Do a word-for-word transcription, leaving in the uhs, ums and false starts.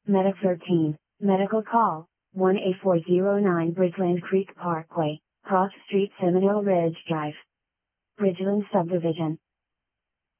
Medic thirteen, medical call, one eight four zero nine Bridgeland Creek Parkway, Cross Street Seminole Ridge Drive. Bridgeland Subdivision.